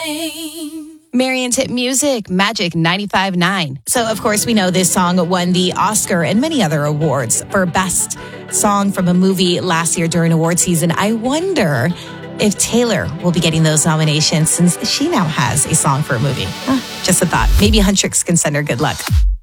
Marion's hit music, Magic 95.9. So, of course, we know this song won the Oscar and many other awards for Best Song from a Movie last year during award season. I wonder if Taylor will be getting those nominations since she now has a song for a movie. Just a thought. Maybe Huntrix can send her good luck.